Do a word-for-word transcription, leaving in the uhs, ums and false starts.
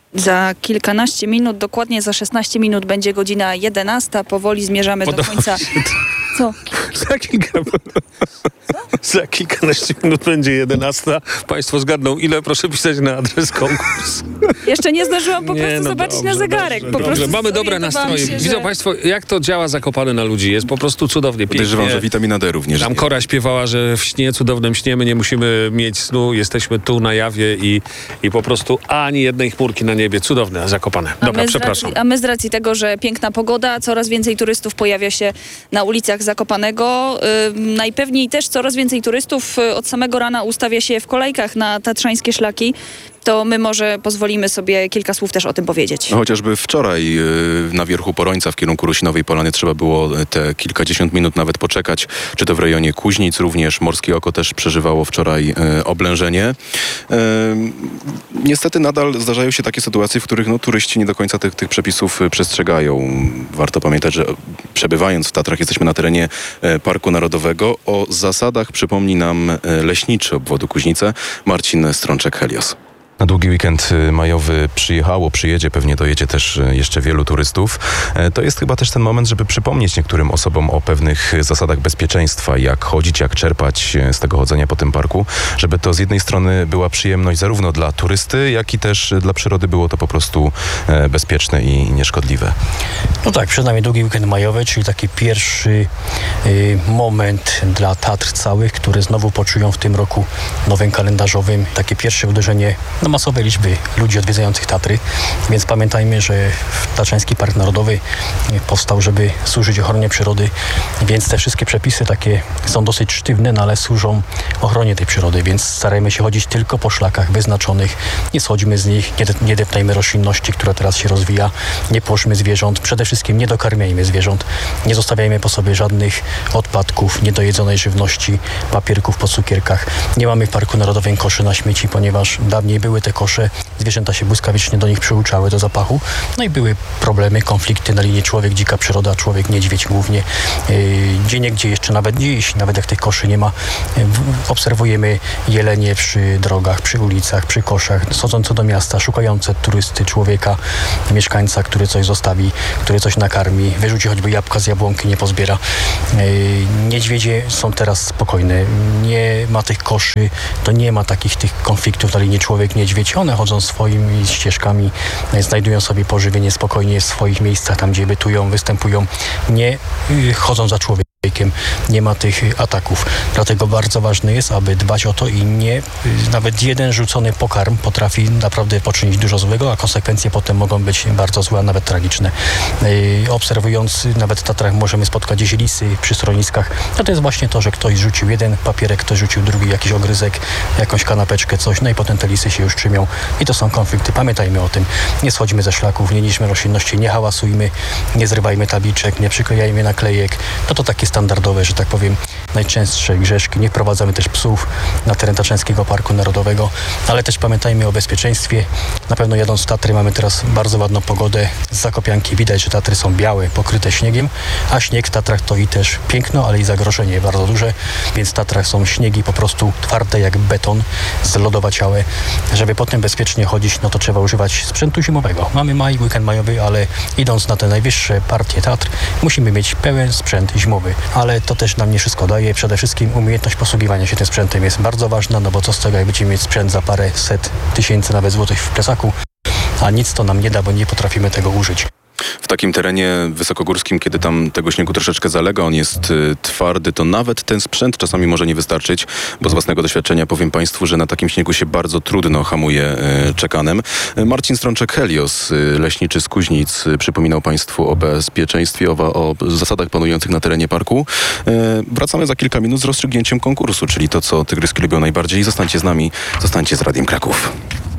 Za kilkanaście minut, dokładnie za szesnaście minut będzie godzina jedenasta. Powoli zmierzamy Podoba do końca. Co? Za kilka... Za kilkanaście minut będzie jedenasta. Państwo zgadną, ile? Proszę pisać na adres konkurs. Jeszcze nie zdążyłam po Nie, prostu no zobaczyć dobrze, na zegarek. Dobrze, po dobrze. prostu Mamy dobre zorientowałam nastroje. się, Widzą że... Państwo, jak to działa Zakopane na ludzi. Jest po prostu cudownie, Podejrzewam, pięknie. że witamina D również. Tam Kora śpiewała, że w śnie cudownym śniemy, nie musimy mieć snu, jesteśmy tu na jawie i, i po prostu ani jednej chmurki na niebie. Cudowne, Zakopane. A Dobra, my z przepraszam. Racji, a my z racji tego, że piękna pogoda, coraz więcej turystów pojawia się na ulicach Zakopanego. Yy, najpewniej też coraz więcej turystów yy, od samego rana ustawia się w kolejkach na tatrzańskie szlaki. To my może pozwolimy sobie kilka słów też o tym powiedzieć. No, chociażby wczoraj yy, na wierzchu Porońca w kierunku Rusinowej Polany trzeba było te kilkadziesiąt minut nawet poczekać. Czy to w rejonie Kuźnic również. Morskie Oko też przeżywało wczoraj yy, oblężenie. Yy, niestety nadal zdarzają się takie sytuacje, w których no, turyści nie do końca tych, tych przepisów przestrzegają. Warto pamiętać, że przebywając w Tatrach jesteśmy na terenie yy, Parku Narodowego. O zasadach przypomni nam yy, leśniczy obwodu Kuźnice Marcin Strączek-Helios. Na długi weekend majowy przyjechało, przyjedzie, pewnie dojedzie też jeszcze wielu turystów. To jest chyba też ten moment, żeby przypomnieć niektórym osobom o pewnych zasadach bezpieczeństwa, jak chodzić, jak czerpać z tego chodzenia po tym parku, żeby to z jednej strony była przyjemność zarówno dla turysty, jak i też dla przyrody było to po prostu bezpieczne i nieszkodliwe. No tak, przed nami długi weekend majowy, czyli taki pierwszy y, moment dla Tatr całych, które znowu poczują w tym roku nowym kalendarzowym takie pierwsze uderzenie no, masowej liczby ludzi odwiedzających Tatry, więc pamiętajmy, że Tatrzański Park Narodowy powstał, żeby służyć ochronie przyrody, więc te wszystkie przepisy takie są dosyć sztywne, no ale służą ochronie tej przyrody, więc starajmy się chodzić tylko po szlakach wyznaczonych, nie schodźmy z nich, nie, nie deptajmy roślinności, która teraz się rozwija, nie płoszmy zwierząt, przede wszystkim nie dokarmiajmy zwierząt, nie zostawiajmy po sobie żadnych odpadków, niedojedzonej żywności, papierków po cukierkach. Nie mamy w Parku Narodowym koszy na śmieci, ponieważ dawniej były te kosze, zwierzęta się błyskawicznie do nich przyuczały, do zapachu, no i były problemy, konflikty na linii człowiek, dzika przyroda, człowiek, niedźwiedź głównie. Gdzieniegdzie jeszcze nawet dziś, nawet jak tych koszy nie ma, obserwujemy jelenie przy drogach, przy ulicach, przy koszach, schodzące do miasta, szukające turysty, człowieka, mieszkańca, który coś zostawi, który coś nakarmi, wyrzuci choćby jabłka z jabłonki, nie pozbiera. Niedźwiedzie są teraz spokojne, nie ma tych koszy, to nie ma takich tych konfliktów na linii człowiek, niedźwiedź. One chodzą swoimi ścieżkami, znajdują sobie pożywienie spokojnie w swoich miejscach, tam gdzie bytują, występują, nie chodzą za człowiekiem. Nie ma tych ataków. Dlatego bardzo ważne jest, aby dbać o to i nie, nawet jeden rzucony pokarm potrafi naprawdę poczynić dużo złego, a konsekwencje potem mogą być bardzo złe, a nawet tragiczne. Yy, obserwując nawet w Tatrach możemy spotkać gdzieś lisy przy schroniskach. No to jest właśnie to, że ktoś rzucił jeden papierek, ktoś rzucił drugi jakiś ogryzek, jakąś kanapeczkę, coś, no i potem te lisy się już trzymią i to są konflikty. Pamiętajmy o tym. Nie schodźmy ze szlaków, nie niszczmy roślinności, nie hałasujmy, nie zrywajmy tabliczek, nie przyklejajmy naklejek. No to takie standardowe, że tak powiem, najczęstsze grzeszki. Nie wprowadzamy też psów na teren Tatrzańskiego Parku Narodowego, ale też pamiętajmy o bezpieczeństwie. Na pewno jadąc w Tatry mamy teraz bardzo ładną pogodę. Z Zakopianki widać, że Tatry są białe, pokryte śniegiem, a śnieg w Tatrach to i też piękno, ale i zagrożenie bardzo duże, więc w Tatrach są śniegi po prostu twarde jak beton, zlodowaciałe. Żeby potem bezpiecznie chodzić, no to trzeba używać sprzętu zimowego. Mamy maj, weekend majowy, ale idąc na te najwyższe partie Tatr, musimy mieć pełen sprzęt zimowy. Ale to też nam nie wszystko daje. Przede wszystkim umiejętność posługiwania się tym sprzętem jest bardzo ważna, no bo co z tego, jak będziemy mieć sprzęt za parę set tysięcy nawet złotych w plecaku, a nic to nam nie da, bo nie potrafimy tego użyć. W takim terenie wysokogórskim, kiedy tam tego śniegu troszeczkę zalega, on jest y, twardy, to nawet ten sprzęt czasami może nie wystarczyć, bo z własnego doświadczenia powiem Państwu, że na takim śniegu się bardzo trudno hamuje y, czekanem. Marcin Strączek-Helios, y, leśniczy z Kuźnic, y, przypominał Państwu o bezpieczeństwie, o, o zasadach panujących na terenie parku. Y, wracamy za kilka minut z rozstrzygnięciem konkursu, czyli to, co tygryski lubią najbardziej. Zostańcie z nami, zostańcie z Radiem Kraków.